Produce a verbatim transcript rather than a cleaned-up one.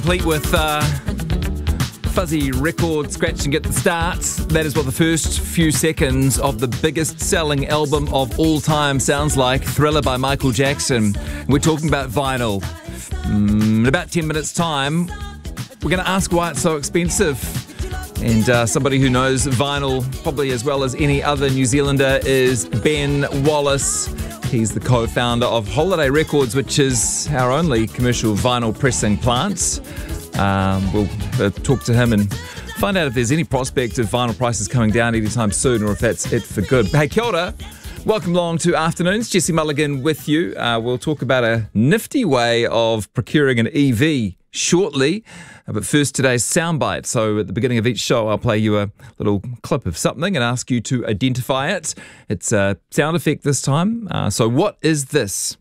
Complete with uh, fuzzy record scratch and get the starts. That is what the first few seconds of the biggest selling album of all time sounds like. Thriller by Michael Jackson. We're talking about vinyl. Mm, in about ten minutes time, we're going to ask why it's so expensive. And uh, somebody who knows vinyl probably as well as any other New Zealander is Ben Wallace. He's the co-founder of Holiday Records, which is our only commercial vinyl pressing plant. Um, we'll uh, talk to him and find out if there's any prospect of vinyl prices coming down anytime soon or if that's it for good. Hey, kia ora. Welcome along to Afternoons. Jesse Mulligan with you. Uh, we'll talk about a nifty way of procuring an E V shortly. Uh, but first, today's soundbite. So at the beginning of each show, I'll play you a little clip of something and ask you to identify it. It's a sound effect this time. Uh, so what is this?